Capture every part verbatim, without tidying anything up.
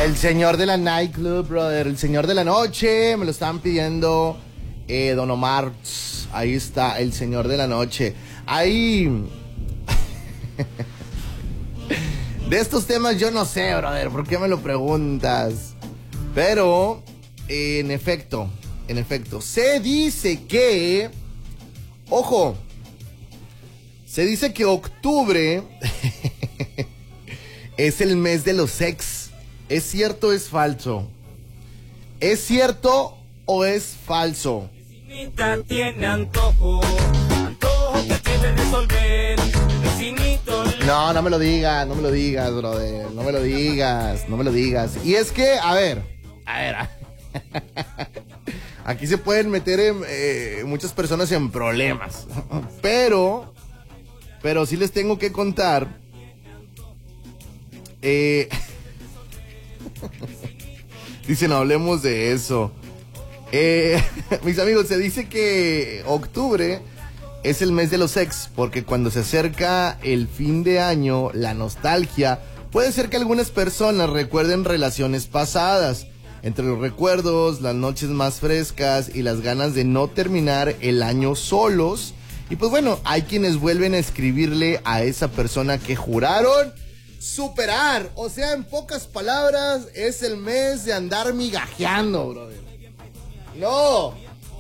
El señor de la nightclub, brother. El señor de la noche. Me lo estaban pidiendo eh, Don Omar. Ahí está, el señor de la noche. Ahí... De estos temas yo no sé, brother. ¿Por qué me lo preguntas? Pero, eh, en efecto, en efecto, se dice que... Ojo. Se dice que octubre es el mes de los ex. ¿Es cierto o es falso? ¿Es cierto o es falso? Tiene antojo, antojo que quiere resolver. No, no me lo digas, no me lo digas, brother. No me lo digas, no me lo digas. Y es que, a ver, a ver. Aquí se pueden meter en, eh, muchas personas en problemas. Pero, pero sí les tengo que contar. Eh... Dice, no hablemos de eso. Eh, mis amigos, se dice que octubre es el mes de los ex, porque cuando se acerca el fin de año, la nostalgia, puede ser que algunas personas recuerden relaciones pasadas. Entre los recuerdos, las noches más frescas y las ganas de no terminar el año solos. Y pues bueno, hay quienes vuelven a escribirle a esa persona que juraron superar. O sea, en pocas palabras, es el mes de andar migajeando, brother. No.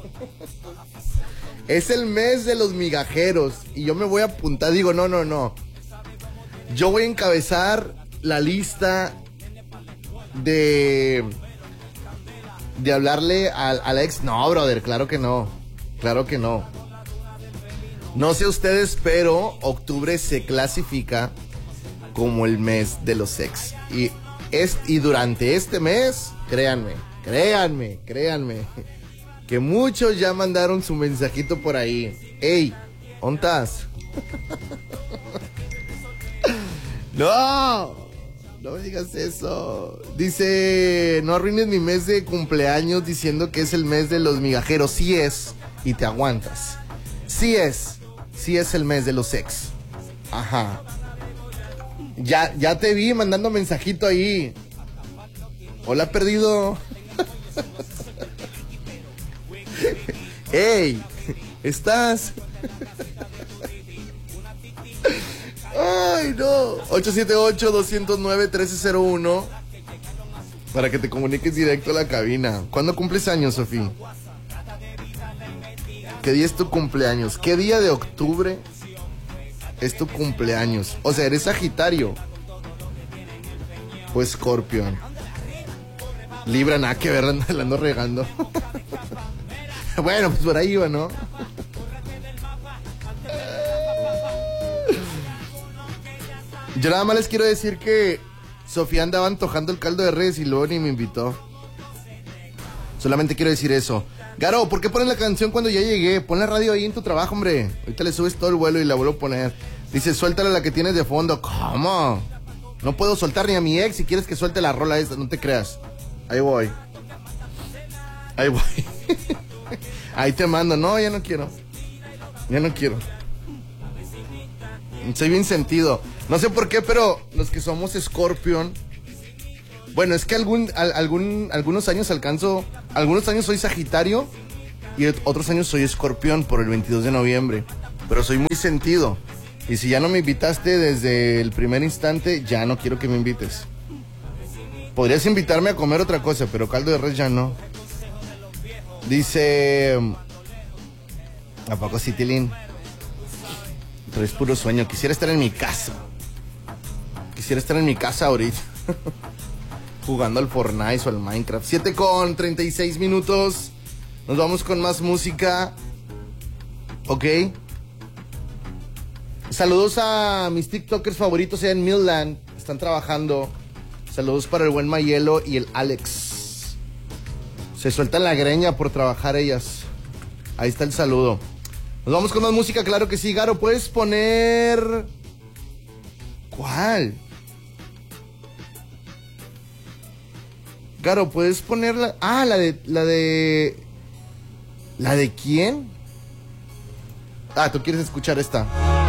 Es el mes de los migajeros. Y yo me voy a apuntar, digo, no, no, no. Yo voy a encabezar la lista de... De hablarle al, al ex. No, brother, claro que no. Claro que no. No sé ustedes, pero octubre se clasifica como el mes de los ex. Y, es, y durante este mes, créanme, créanme, créanme, que muchos ya mandaron su mensajito por ahí. ¡Ey! ¿Dónde estás? ¡No! No me digas eso. Dice, no arruines mi mes de cumpleaños diciendo que es el mes de los migajeros. Sí es, y te aguantas. Sí es, sí es el mes de los ex. Ajá. Ya, ya te vi mandando mensajito ahí. Hola, perdido. ¡Ey! ¿Estás? ¡Ay, no! ocho siete ocho, dos cero nueve, uno tres cero uno para que te comuniques directo a la cabina. ¿Cuándo cumples años, Sofía? ¿Qué día es tu cumpleaños? ¿Qué día de octubre es tu cumpleaños? O sea, ¿eres Sagitario o Escorpión? Libra, nada que ver, la ando regando. Bueno, pues por ahí iba, ¿no? Yo nada más les quiero decir que Sofía andaba antojando el caldo de res y luego ni me invitó. Solamente quiero decir eso. Garo, ¿por qué pones la canción cuando ya llegué? Pon la radio ahí en tu trabajo, hombre. Ahorita le subes todo el vuelo y la vuelvo a poner. Dice, suéltala la que tienes de fondo. ¿Cómo? No puedo soltar ni a mi ex si quieres que suelte la rola esta, no te creas. Ahí voy. Ahí voy. Ahí te mando. No, ya no quiero. Ya no quiero. Soy bien sentido. No sé por qué, pero los que somos Scorpion... Bueno, es que algún, al, algún, algunos años alcanzo... Algunos años soy Sagitario y otros años soy Escorpión por el veintidós de noviembre. Pero soy muy sentido. Y si ya no me invitaste desde el primer instante, ya no quiero que me invites. Podrías invitarme a comer otra cosa, pero caldo de res ya no. Dice... ¿A poco sí, Tilín? Pero es puro sueño. Quisiera estar en mi casa. Quisiera estar en mi casa ahorita. Jugando al Fortnite o al Minecraft. siete con treinta y seis minutos. Nos vamos con más música. Ok. Saludos a mis TikTokers favoritos en Midland. Están trabajando. Saludos para el buen Mayelo y el Alex. Se sueltan la greña por trabajar ellas. Ahí está el saludo. Nos vamos con más música, claro que sí. Garo, ¿puedes poner... ¿Cuál? Garo, ¿puedes poner la... Ah, la de... La de... ¿La de quién? Ah, ¿tú quieres escuchar esta?